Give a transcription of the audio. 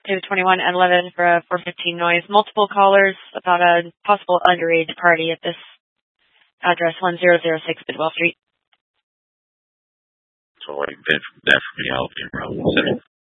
to 21 and 11 for a 415 noise. Multiple callers about a possible underage party at this address, 1006 Bidwell Street. So I that for me, I'll be around